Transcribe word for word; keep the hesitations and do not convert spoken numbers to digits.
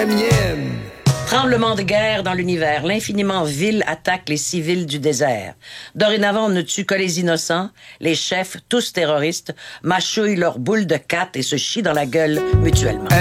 mienne. Tremblement de guerre dans l'univers. L'infiniment vil attaque les civils du désert. Dorénavant, on ne tue que les innocents. Les chefs, tous terroristes, mâchouillent leurs boules de catte et se chient dans la gueule mutuellement.